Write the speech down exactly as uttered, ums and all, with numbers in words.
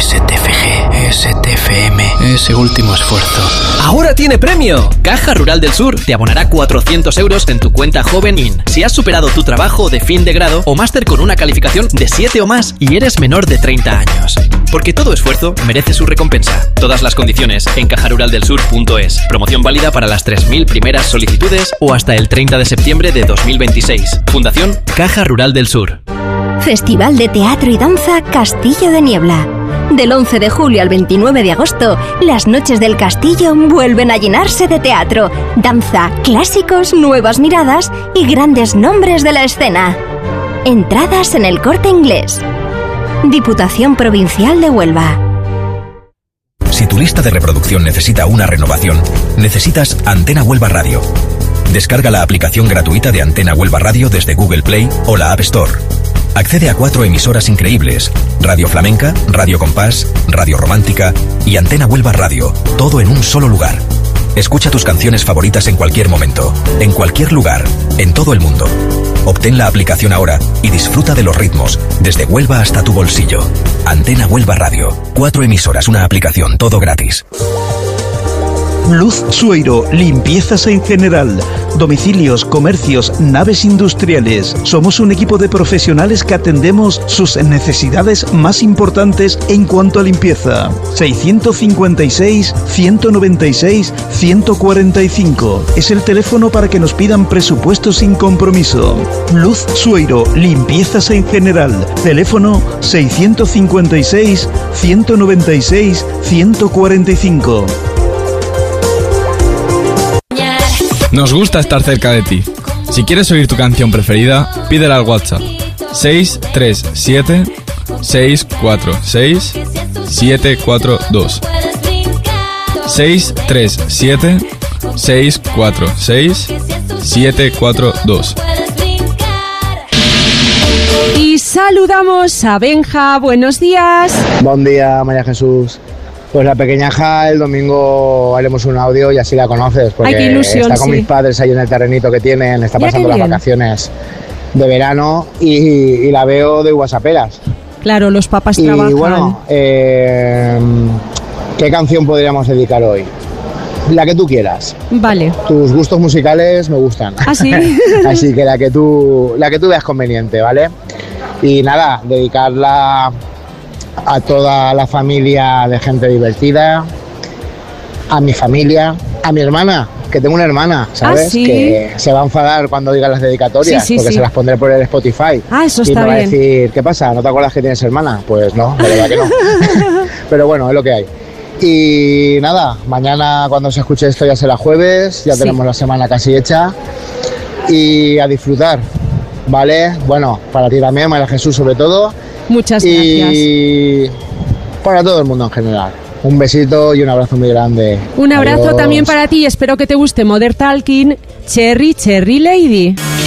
S T F G, S T F M, ese último esfuerzo. ¡Ahora tiene premio! Caja Rural del Sur te abonará cuatrocientos euros en tu cuenta Joven In si has superado tu trabajo de fin de grado o máster con una calificación de siete o más y eres menor de treinta años. Porque todo esfuerzo merece su recompensa. Todas las condiciones en caja rural del sur punto es. Promoción válida para las tres mil primeras solicitudes o hasta el treinta de septiembre de dos mil veintiséis. Fundación Caja Rural del Sur. Festival de Teatro y Danza Castillo de Niebla. Del once de julio al veintinueve de agosto, las noches del castillo vuelven a llenarse de teatro, danza, clásicos, nuevas miradas y grandes nombres de la escena. Entradas en El Corte Inglés. Diputación Provincial de Huelva. Si tu lista de reproducción necesita una renovación, necesitas Antena Huelva Radio. Descarga la aplicación gratuita de Antena Huelva Radio desde Google Play o la App Store. Accede a cuatro emisoras increíbles: Radio Flamenca, Radio Compás, Radio Romántica y Antena Huelva Radio, todo en un solo lugar. Escucha tus canciones favoritas en cualquier momento, en cualquier lugar, en todo el mundo. Obtén la aplicación ahora y disfruta de los ritmos, desde Huelva hasta tu bolsillo. Antena Huelva Radio, cuatro emisoras, una aplicación, todo gratis. Luz Sueiro, limpiezas en general, domicilios, comercios, naves industriales. Somos un equipo de profesionales que atendemos sus necesidades más importantes en cuanto a limpieza. seiscientos cincuenta y seis, ciento noventa y seis, ciento cuarenta y cinco. Es el teléfono para que nos pidan presupuestos sin compromiso. Luz Sueiro, limpiezas en general. Teléfono seiscientos cincuenta y seis, ciento noventa y seis, ciento cuarenta y cinco. Nos gusta estar cerca de ti. Si quieres oír tu canción preferida, pídela al WhatsApp seis tres siete, seis cuatro seis, siete cuatro dos. seis tres siete, seis cuatro seis, siete cuatro dos. Y saludamos a Benja. Buenos días. Buen día, María Jesús. Pues la pequeñaja, el domingo haremos un audio y así la conoces, porque Ay, qué ilusión, está con sí. mis padres ahí en el terrenito que tienen, está Mira pasando qué las bien. vacaciones de verano y, y la veo de whatsapperas. Claro, los papás Y trabajan. bueno, eh, ¿qué canción podríamos dedicar hoy? La que tú quieras. Vale. Tus gustos musicales me gustan. ¿Ah, sí? Así que la que tú, la que tú veas conveniente, ¿vale? Y nada, dedicarla a toda la familia de gente divertida, a mi familia, a mi hermana, que tengo una hermana, ¿sabes? ¿Ah, sí? Que se va a enfadar cuando diga las dedicatorias, Sí, sí, porque sí. se las pondré por el Spotify. Ah, eso y está me va bien. a decir, ¿qué pasa? ¿No te acuerdas que tienes hermana? Pues no, la verdad que no. Pero bueno, es lo que hay. Y nada, mañana cuando se escuche esto ya será jueves, ya Sí. tenemos la semana casi hecha. Y a disfrutar, ¿vale? Bueno, para ti también, María Jesús, sobre todo. Muchas gracias. Y para todo el mundo en general. Un besito y un abrazo muy grande. Un abrazo Adiós. también para ti. Espero que te guste Modern Talking, Cherry Cherry Lady.